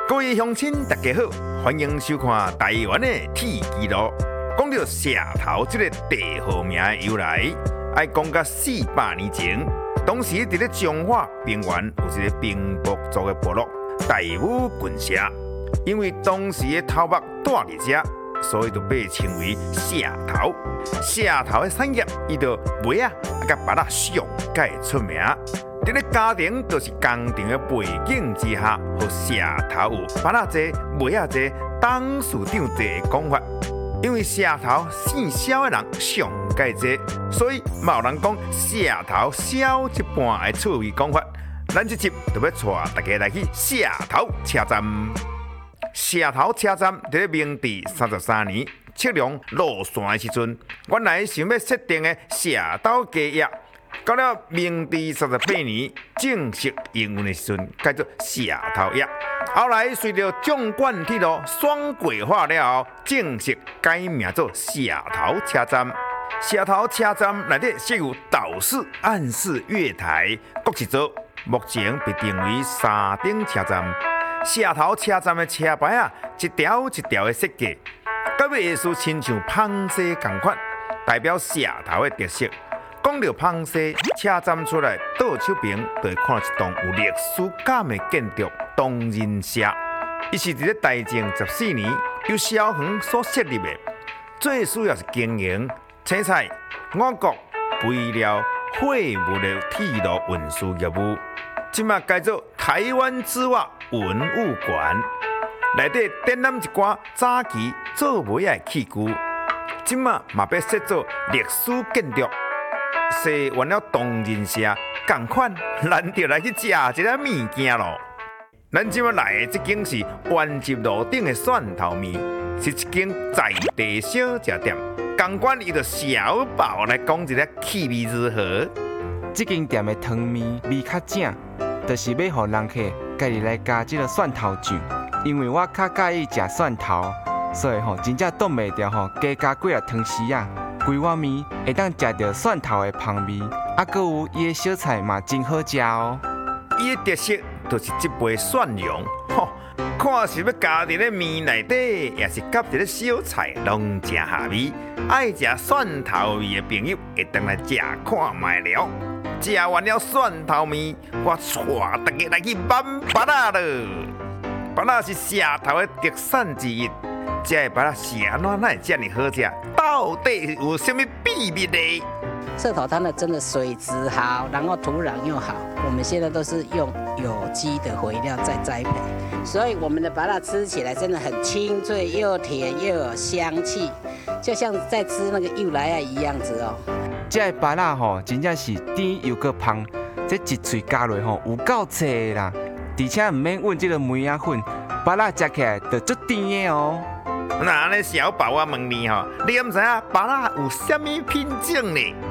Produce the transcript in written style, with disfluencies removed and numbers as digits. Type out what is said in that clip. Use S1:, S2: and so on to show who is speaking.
S1: 各位乡亲，大家好，欢迎收看台湾的铁纪录。讲到社头这个地号名的由来，要讲到400年前，当时伫咧彰化平原有一个平埔族的部落大武郡社，因为当时的头目住伫遮，所以就被称为社头。社头的产业，伊就麦啊，甲芭乐上界出名。伫咧家庭就是工厂的背景之下，互社头有芭乐济、麦啊济、董事长济的讲法。因为社头姓萧的人上界济，所以嘛有人讲社头少一半的趣味讲法。咱这集就要带大家来去社头车站。社头车站伫咧明治33年测量路线的时阵，原来想要设定的社头家业，到了明治38年正式营运的时阵，改做社头业。后来随着纵贯铁路双轨化了后，正式改名做社头车站。社头车站内底设有岛式、岸式月台各一组，目前被定为3等车站。社头车站的车牌啊，一条一条的设计，甲艺术亲像芳西同款，代表社头的特色。讲到芳西，车站出来倒手边就会看到一栋有历史感的建筑——东仁社。伊是伫咧大正14年由萧煌所设立的，最主要是经营青菜、五谷、肥料、货物的铁路运输业务。即马改做台湾之外文物馆，内底展览一寡早期做梅的器具。即马嘛要设做历史建筑。说完了东仁社，同款，咱就来去食一个物件咯。咱即马来的这间是原集路顶的蒜头面，是一间在地小食店。同款，伊就小宝来讲一个气味如何。
S2: 这间店的汤面味较正，就是要互人客家己来加这个蒜头酱。因为我较介意食蒜头，所以真正挡袂掉加几啊汤匙啊。规碗面会当食到蒜头的香味，阁有伊的小菜嘛真好食哦。
S1: 伊的特色就是这杯蒜蓉，看是要加伫咧面内底，也是夹伫咧小菜，拢正下味。爱食蒜头味的朋友会当来食看卖了。食完了蒜头面，我带大家来去挽芭乐了。芭乐是社头的特产之一。这个芭乐是安怎会这么好吃？到底有什么秘密呢？
S3: 社头它的真的水质好，然后土壤又好。我们现在都是用有机的肥料在栽培，所以我们的芭乐吃起来真的很清脆，又甜又有香气，就像在吃那个柚来啊一样子哦。
S2: 这个芭乐真正是甜又个香，这一嘴加落有够脆啦，而且唔免混这个梅仔粉，芭乐吃起来就足甜的哦。
S1: 那咧小宝，我问你你敢知影芭乐有啥物品种呢？